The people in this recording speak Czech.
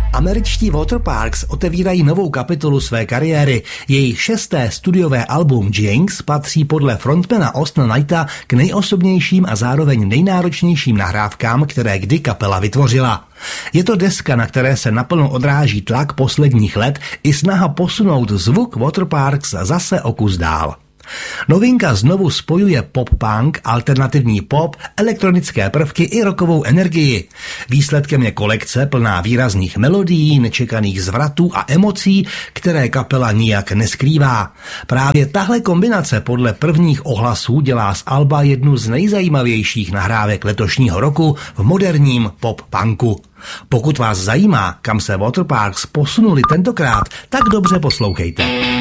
Američtí Waterparks otevírají novou kapitolu své kariéry. Jejich 6. studiové album Jinx patří podle frontmana Austina Knighta k nejosobnějším a zároveň nejnáročnějším nahrávkám, které kdy kapela vytvořila. Je to deska, na které se naplno odráží tlak posledních let i snaha posunout zvuk Waterparks zase o kus dál. Novinka znovu spojuje pop-punk, alternativní pop, elektronické prvky i rockovou energii. Výsledkem je kolekce plná výrazných melodií, nečekaných zvratů a emocí, které kapela nijak neskrývá. Právě tahle kombinace podle prvních ohlasů dělá z alba jednu z nejzajímavějších nahrávek letošního roku v moderním pop-punku. Pokud vás zajímá, kam se Waterparks posunuli tentokrát, tak dobře poslouchejte.